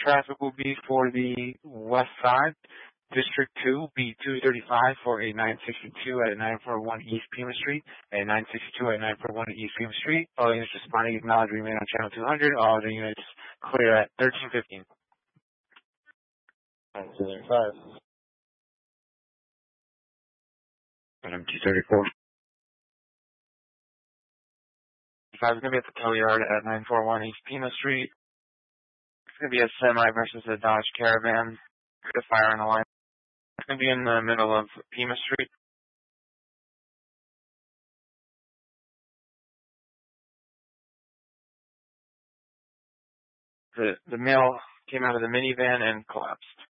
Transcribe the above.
traffic will be for the west side. District 2, B235 for a 962 at 941 East Pima Street, a 962 at 941 East Pima Street. All units responding acknowledge remain on channel 200. All other units clear at 1315. 935. Item 234. 5 is going to be at the tow yard at 941 East Pima Street. It's going to be a semi versus a Dodge Caravan. The fire and the light. It's going to be in the middle of Pima Street. The male came out of the minivan and collapsed.